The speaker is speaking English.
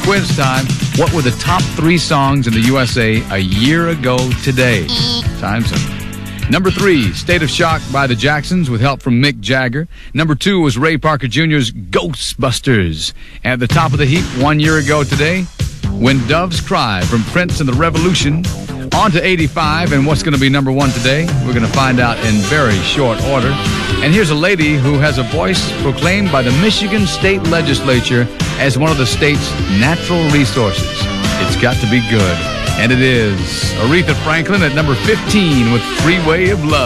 quiz time. What were the top 3 songs in the USA a year ago today? Time's up. Number 3, State of Shock by the Jacksons with help from Mick Jagger. Number 2 was Ray Parker Jr.'s Ghostbusters. And at the top of the heap 1 year ago today, When Doves Cry from Prince and the Revolution. On to 85, and what's going to be number 1 today? We're going to find out in very short order. And here's a lady who has a voice proclaimed by the Michigan State Legislature as one of the state's natural resources. It's got to be good. And it is Aretha Franklin at number 15 with Freeway of Love.